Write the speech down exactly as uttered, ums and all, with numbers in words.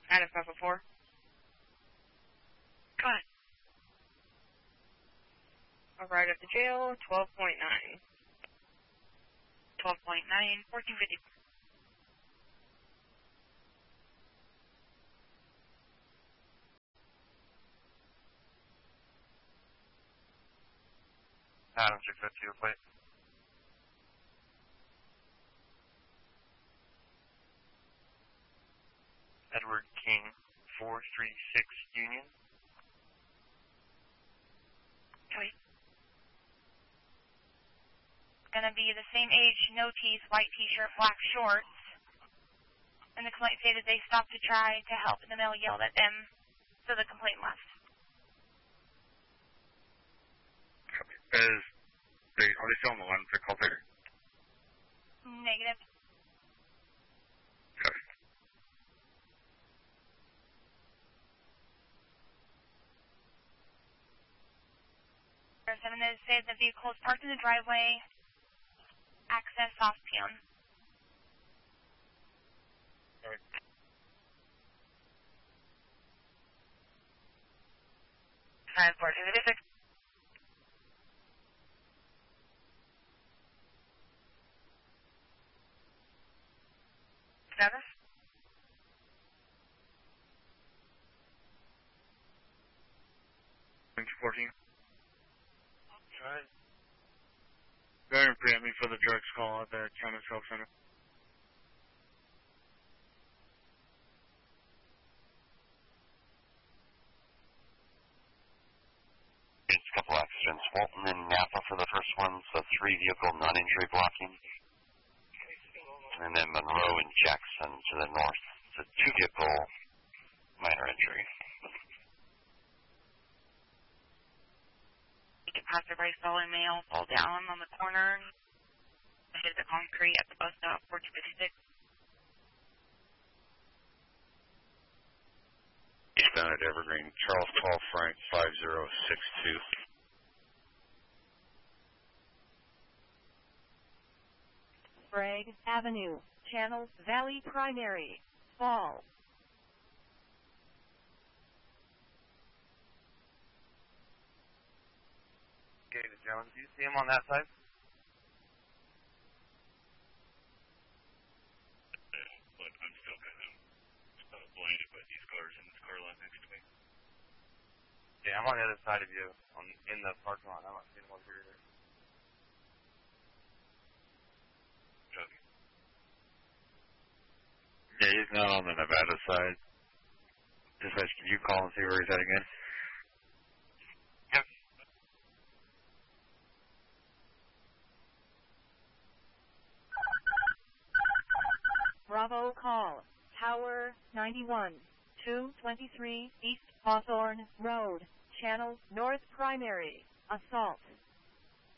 Item five oh four. Go ahead. Arrived at the jail, twelve point nine. twelve point nine, fourteen fifty. Adam six oh two, plate. Edward King, four three six Union. Wait. Gonna be the same age, no teeth, white t-shirt, black shorts. And the complaint stated they stopped to try to help and the male yelled at them, so the complaint left. Is they, are they still on the line for call there? Negative. Okay. Seven is say the vehicle is parked in the driveway. Access off peon. Alright. Five fourteen fifty-six. Status? fourteen. Alright. Go ahead and preempt me for the drugs call at the Chemist Health Center. It's a couple accidents. Walton and Napa for the first one, so three vehicle non-injury blocking. And then Monroe and Jackson to the north, so two vehicle minor injury. Passerby fallen male fall down on the corner. Hit the concrete at the bus stop, fourteen fifty-six. Eastbound at Evergreen, Charles Paul Frank, five zero six two. Bragg Avenue, Channel Valley Primary, Fall. Okay, to Jones, do you see him on that side? Yeah, but I'm still kind of uh, blinded by these cars in this car lot next to me. Yeah, I'm on the other side of you, on in the parking lot. I'm not seeing one here either. Copy. Yeah, he's not on the Nevada side. Dispatch, can you call and see where he's at again? Yep. Bravo call, Tower ninety-one, two twenty-three East Hawthorne Road, Channel North Primary, assault.